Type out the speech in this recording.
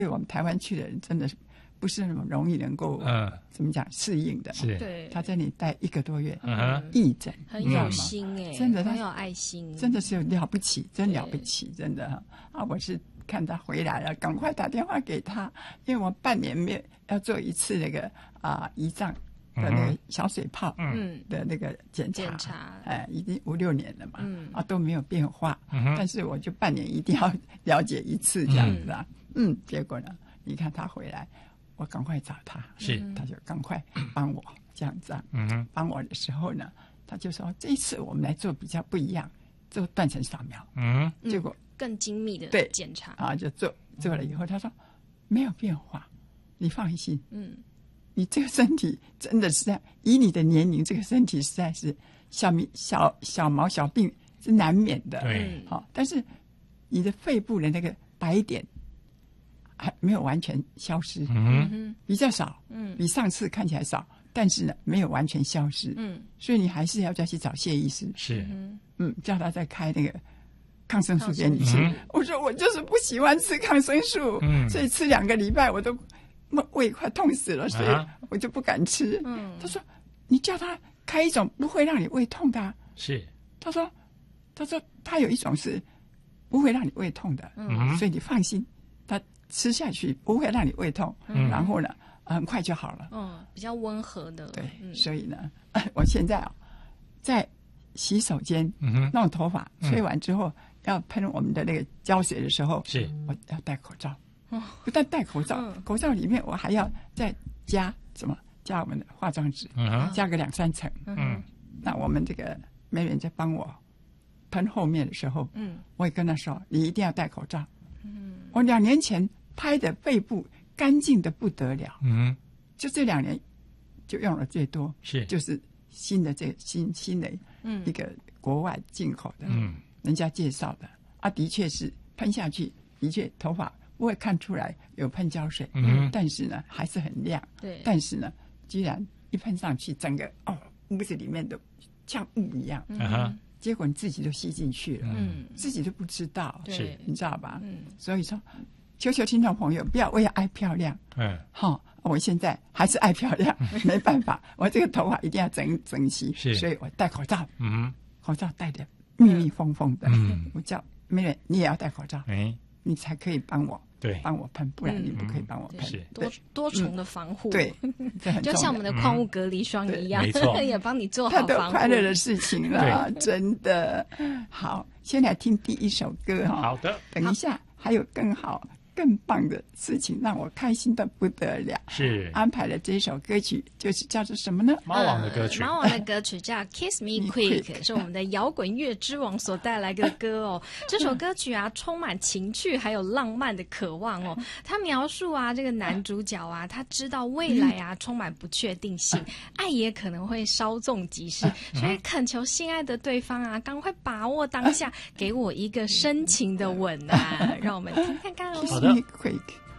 对我们台湾去的人真的是不是那么容易能够怎么讲适应的。 是， 对， 他在那里待1个多月，义诊很有心真的很有爱心， 真的是了不起，真了不起，真的啊！我是看他回来了，赶快打电话给他，因为我半年没有要做一次那个胰脏的那个小水泡的那个检查，已经5、6年了嘛，都没有变化，但是我就半年一定要了解一次这样子啊，结果呢，你看他回来，我赶快找他，他就赶快帮我这样子啊，帮我的时候呢，他就说这一次我们来做比较不一样，做断层扫描，结果更精密的检查啊，就做了以后，他说没有变化，你放心，你这个身体真的是以你的年龄，这个身体实在是小毛小病是难免的， 对， 好，但是你的肺部的那个白点还没有完全消失，比较少，比上次看起来少，但是呢没有完全消失，所以你还是要再去找谢医师， 是， 叫他再开那个抗生素给你吃。我说我就是不喜欢吃抗生素，所以吃2个礼拜我都胃快痛死了，所以我就不敢吃。他说你叫他开一种不会让你胃痛的， 是， 他说他有一种是不会让你胃痛的，所以你放心，他吃下去不会让你胃痛，然后呢很快就好了， 比较温和的。 对，所以呢我现在在洗手间弄头发吹完之后要喷我们的那个胶水的时候， 是我要戴口罩，不但戴口罩，口罩里面我还要再加我们的化妆纸，加个2、3层。那我们这个美人在帮我喷后面的时候，我也跟他说你一定要戴口罩。我2年前拍的肺部干净的不得了，就这2年就用了最多，就是新的一个国外进口的，人家介绍的的确是喷下去，的确头发不会看出来有喷胶水，但是呢还是很亮， 对， 但是呢居然一喷上去，整个屋子里面都像雾一样，结果你自己都吸进去了，自己都不知道， 是， 你知道吧？所以说，求求听众朋友不要为了爱漂亮，我现在还是爱漂亮，没办法，我这个头发一定要整齐，所以我戴口罩，口罩戴得密密封封的，我叫美人你也要戴口罩，你才可以帮我喷，不然你不可以帮我喷。 是多重的防护， 对， 就像我们的矿物隔离霜一样，也帮你做好防护。 太多快乐的事情了，真的。好，先来听第一首歌哈。 好的， 等一下还有更好、更棒的事情，让我开心的不得了。 是安排了这一首歌曲，就是叫做什么呢？ 猫王的歌曲， 猫王的歌曲叫《Kiss Me Quick》，是我们的摇滚乐之王所带来的歌哦。这首歌曲啊，充满情趣还有浪漫的渴望哦。他描述啊，这个男主角啊，他知道未来啊充满不确定性，爱也可能会稍纵即逝，所以恳求心爱的对方啊，赶快把握当下，给我一个深情的吻啊！让我们听看看哦。 Kiss Me Quick。